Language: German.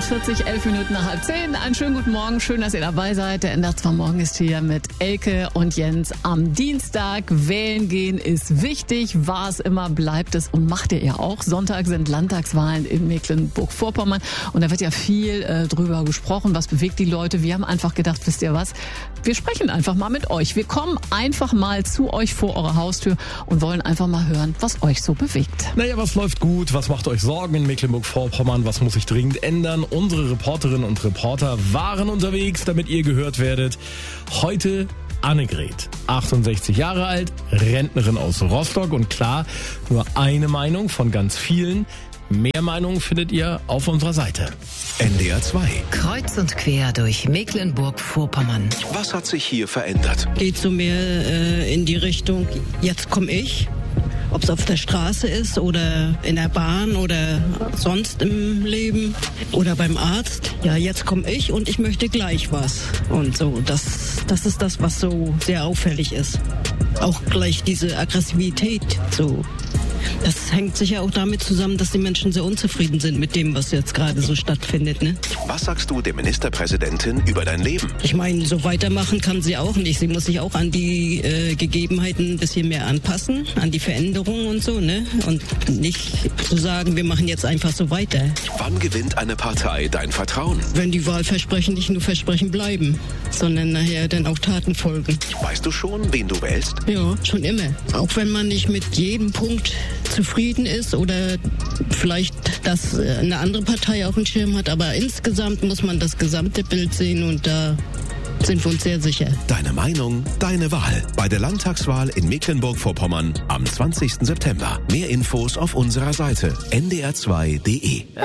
6:41, 11 Minuten nach 9:30. Einen schönen guten Morgen, schön, dass ihr dabei seid. Der NDR 2 Morgen ist hier mit Elke und Jens am Dienstag. Wählen gehen ist wichtig, war es immer, bleibt es und macht ihr ja auch. Sonntag sind Landtagswahlen in Mecklenburg-Vorpommern und da wird ja viel drüber gesprochen, was bewegt die Leute. Wir haben einfach gedacht, wisst ihr was, wir sprechen einfach mal mit euch. Wir kommen einfach mal zu euch vor eure Haustür und wollen einfach mal hören, was euch so bewegt. Naja, was läuft gut? Was macht euch Sorgen in Mecklenburg-Vorpommern? Was muss sich dringend ändern? Unsere Reporterinnen und Reporter waren unterwegs, damit ihr gehört werdet. Heute Annegret, 68 Jahre alt, Rentnerin aus Rostock und klar, nur eine Meinung von ganz vielen. Mehr Meinungen findet ihr auf unserer Seite. NDR 2. Kreuz und quer durch Mecklenburg-Vorpommern. Was hat sich hier verändert? Geht so mehr in die Richtung, jetzt komme ich. Ob es auf der Straße ist oder in der Bahn oder sonst im Leben oder beim Arzt. Ja, jetzt komme ich und ich möchte gleich was. Und so, das ist das, was so sehr auffällig ist. Auch gleich diese Aggressivität, so. Das hängt sicher auch damit zusammen, dass die Menschen sehr unzufrieden sind mit dem, was jetzt gerade so stattfindet, ne? Was sagst du der Ministerpräsidentin über dein Leben? Ich meine, so weitermachen kann sie auch nicht. Sie muss sich auch an die Gegebenheiten ein bisschen mehr anpassen, an die Veränderungen und so, ne? Und nicht zu sagen, wir machen jetzt einfach so weiter. Wann gewinnt eine Partei dein Vertrauen? Wenn die Wahlversprechen nicht nur Versprechen bleiben, sondern nachher dann auch Taten folgen. Weißt du schon, wen du wählst? Ja, schon immer. Auch wenn man nicht mit jedem Punkt zufrieden ist oder vielleicht, dass eine andere Partei auf dem Schirm hat, aber insgesamt muss man das gesamte Bild sehen und da sind wir uns sehr sicher. Deine Meinung, deine Wahl. Bei der Landtagswahl in Mecklenburg-Vorpommern am 20. September. Mehr Infos auf unserer Seite ndr2.de.